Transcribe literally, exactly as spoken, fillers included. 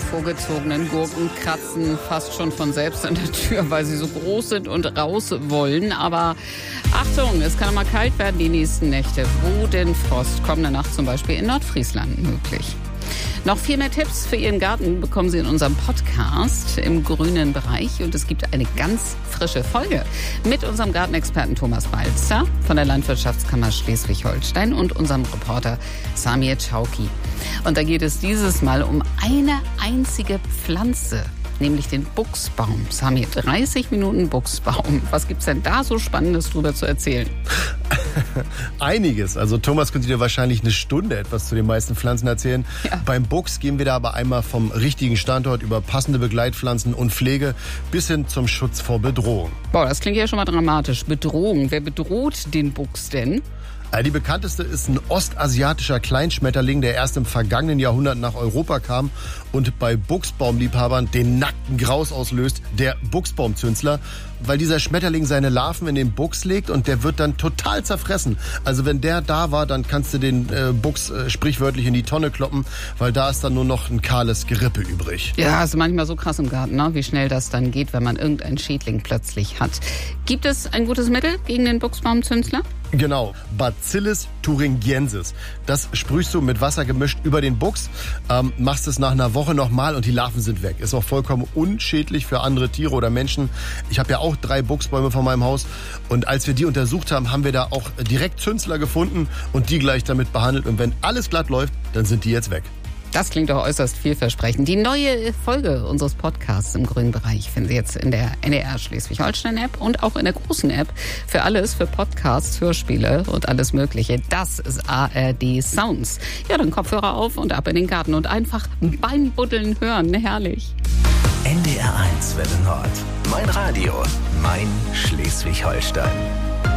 vorgezogenen Gurken kratzen fast schon von selbst an der Tür, weil sie so groß sind und raus wollen. Aber Achtung, es kann mal kalt werden die nächsten Nächte. Bodenfrost, kommende Nacht zum Beispiel in Nordfriesland möglich. Noch viel mehr Tipps für Ihren Garten bekommen Sie in unserem Podcast im grünen Bereich. Und es gibt eine ganz frische Folge mit unserem Gartenexperten Thomas Balzer von der Landwirtschaftskammer Schleswig-Holstein und unserem Reporter Samir Chauki. Und da geht es dieses Mal um eine einzige Pflanze, nämlich den Buchsbaum. Samir, dreißig Minuten Buchsbaum. Was gibt's denn da so Spannendes drüber zu erzählen? Einiges. Also Thomas könnte dir wahrscheinlich eine Stunde etwas zu den meisten Pflanzen erzählen. Ja. Beim Buchs gehen wir da aber einmal vom richtigen Standort über passende Begleitpflanzen und Pflege bis hin zum Schutz vor Bedrohung. Boah, das klingt ja schon mal dramatisch. Bedrohung. Wer bedroht den Buchs denn? Die bekannteste ist ein ostasiatischer Kleinschmetterling, der erst im vergangenen Jahrhundert nach Europa kam und bei Buchsbaumliebhabern den nackten Graus auslöst, der Buchsbaumzünsler, weil dieser Schmetterling seine Larven in den Buchs legt und der wird dann total zerfressen. Also wenn der da war, dann kannst du den äh, Buchs äh, sprichwörtlich in die Tonne kloppen, weil da ist dann nur noch ein kahles Gerippe übrig. Ja, ist manchmal so krass im Garten, ne? Wie schnell das dann geht, wenn man irgendeinen Schädling plötzlich hat. Gibt es ein gutes Mittel gegen den Buchsbaumzünsler? Genau, Bacillus thuringiensis. Das sprühst du mit Wasser gemischt über den Buchs, ähm, machst es nach einer Woche nochmal und die Larven sind weg. Ist auch vollkommen unschädlich für andere Tiere oder Menschen. Ich habe ja auch drei Buchsbäume vor meinem Haus und als wir die untersucht haben, haben wir da auch direkt Zünsler gefunden und die gleich damit behandelt. Und wenn alles glatt läuft, dann sind die jetzt weg. Das klingt doch äußerst vielversprechend. Die neue Folge unseres Podcasts im grünen Bereich finden Sie jetzt in der N D R Schleswig-Holstein-App und auch in der großen App für alles, für Podcasts, Hörspiele und alles Mögliche. Das ist A R D Sounds. Ja, dann Kopfhörer auf und ab in den Garten und einfach beim Buddeln hören. Herrlich. N D R eins Welle Nord. Mein Radio. Mein Schleswig-Holstein.